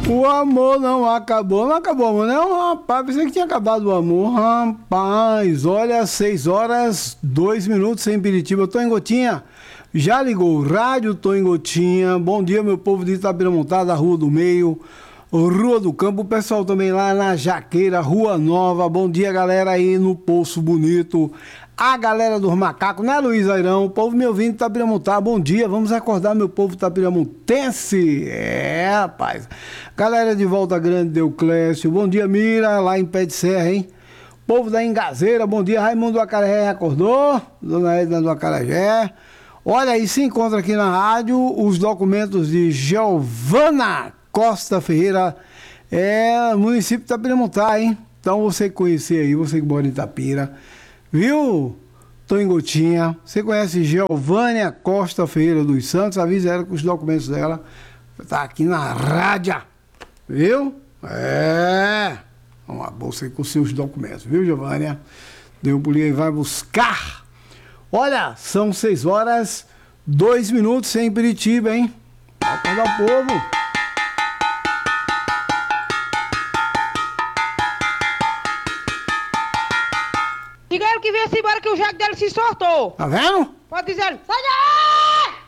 O amor não acabou. Não acabou, amor, não, rapaz. Pensei que tinha acabado o amor. Rapaz, olha, 6 horas, 2 minutos sem Piritiba. Eu tô em Gotinha. Já ligou o rádio, tô em Gotinha. Bom dia, meu povo de Itapiramutá, Rua do Meio, Rua do Campo. O pessoal também lá na Jaqueira, Rua Nova. Bom dia, galera aí no Poço Bonito. A galera dos macacos, né, Luiz Airão? O povo me ouvindo de Itapiramutá, bom dia, vamos acordar meu povo itapiramutense. É, rapaz. Galera de Volta Grande, Deuclésio, bom dia, Mira, lá em Pé de Serra, hein? Povo da Engazeira, bom dia, Raimundo do Acarajé acordou, Dona Edna do Acarajé. Olha aí, se encontra aqui na rádio os documentos de Giovana Costa Ferreira, município de Itapiramutá, hein? Então você que conhecer aí, você que mora em Itapira, viu? Tô em Gotinha. Você conhece Giovânia Costa Ferreira dos Santos? Avisa ela que os documentos dela tá aqui na rádio. Viu? Uma bolsa aí com seus documentos, viu, Giovânia? Deu um pulinho aí, vai buscar. Olha, são 6 horas, 2 minutos sem Piritiba, hein? Pra acordar o povo. Diga ele que venha-se embora que o jaco dele se soltou. Tá vendo? Pode dizer ele. Sai daí!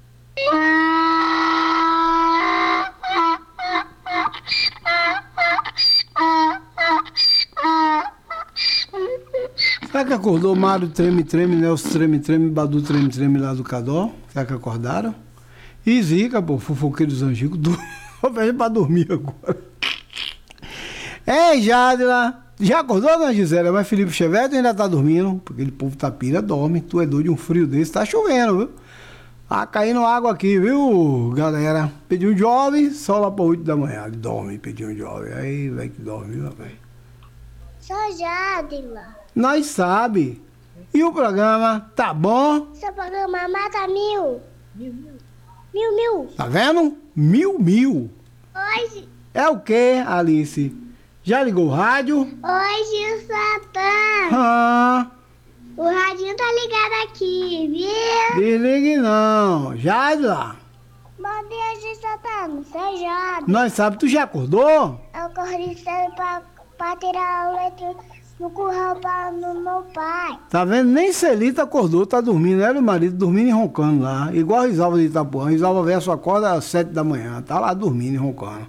Será que acordou Mário Treme-Treme, Nelson Treme-Treme, Badu Treme-Treme lá do Cadó? Será que acordaram? E Zica, pô, fofoqueiro dos Angicos, vejo pra dormir agora. Ei, Jadila, já acordou, dona Gisela? Mas Felipe Chevette ainda tá dormindo, porque aquele povo Tapira dorme. Tu é doido de um frio desse, tá chovendo, viu? Tá caindo água aqui, viu, galera? Pediu um jovem, só lá pra 8 da manhã. Ele dorme, pediu um jovem. Aí, vai que dorme, viu, rapaz? Sou Jadila. Nós sabe. E o programa, tá bom? Seu programa mata mil. Mil. Tá vendo? Mil. Hoje, É o quê, Alice? Já ligou o rádio? o Satã. Ah, O radinho tá ligado aqui, viu? desligue não. Jadila, Bom dia, Gil Satã. Sou Jadila. nós sabe, tu já acordou? Eu corri cedo pra tirar o leite no curral no meu pai. Tá vendo? Nem Celita acordou, tá dormindo. Era o marido dormindo e roncando lá. Igual a Risalva de Itapuã. Risalva Verso acorda às 7 da manhã. Tá lá dormindo e roncando.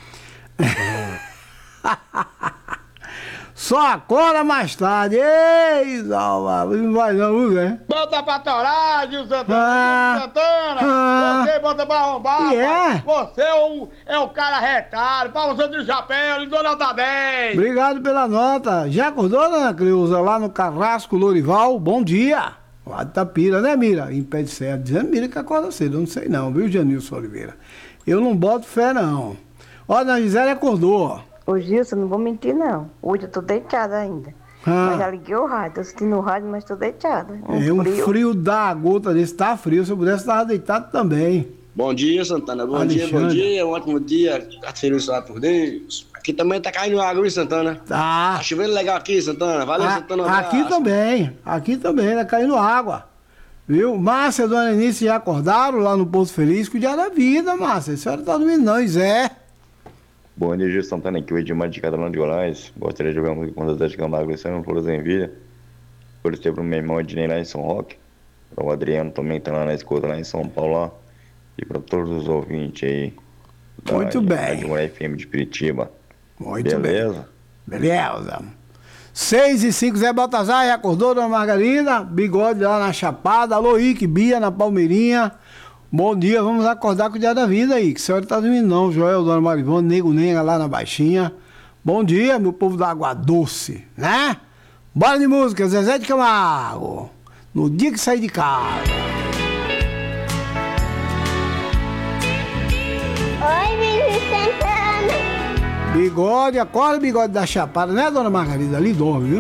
Só acorda mais tarde. Ei, Risalva, não vai não, né? Bota pra torar, Gil Santana! Gil Santana! Você bota pra arrombar! E é? rapaz. Você é o cara retado, pra você de chapéu, ele dou nota 10! Obrigado pela nota. Já acordou, dona Cleusa, lá no Carrasco Lorival? Bom dia. Lá de Itapira, né, Mira? Em Pé de Serra. Dizendo Mira que acorda cedo. Eu não sei não, viu, Janilson Oliveira? Eu não boto fé, não. Ó, a Gisele acordou. Ô Gilson, não vou mentir não. Hoje eu tô deitada ainda. Mas já liguei o rádio, tô assistindo o rádio, mas tô deitada. Um frio da gota desse, tá frio. Se eu pudesse, tava deitado também. Bom dia, Santana. Bom Alexandre. dia, um ótimo dia. Abençoado por Deus. Aqui também tá caindo água, viu, Santana? Tá. Tá chovendo legal aqui, Santana. Valeu, Santana. Um Aqui abraço. também, tá caindo água. Viu? Márcia e Dona Eunice já acordaram lá no Poço Feliz, cuidar da vida, Márcia. A senhora tá dormindo não, Zé. Bom dia, Gil Santana, aqui o Edmar de Catalão de Goiás. Gostaria de ouvir uma música com o Zé de Camargo, Luciano Flores em Vida. Por ter pro meu irmão Ednei lá em São Roque. Para o Adriano também, que tá lá na escuta, lá em São Paulo. Lá. E para todos os ouvintes aí. Muito bem. Rádio FM de Piritiba. Muito Beleza? bem. Beleza. 6h05, Zé Baltazar, já acordou, Dona Margarida? Bigode lá na Chapada. Alô, Ike, Bia na Palmeirinha. Bom dia, vamos acordar com o dia da vida aí, que a senhora tá dormindo não, Joel, Dona Marivone, Nego Nenga lá na Baixinha. Bom dia, meu povo da Água Doce, né? Bora de música, Zezé de Camargo, no dia que sair de casa. Oi, Gil Santana. Bigode, acorda, Bigode da Chapada, né, Dona Margarida? Ali dorme, viu?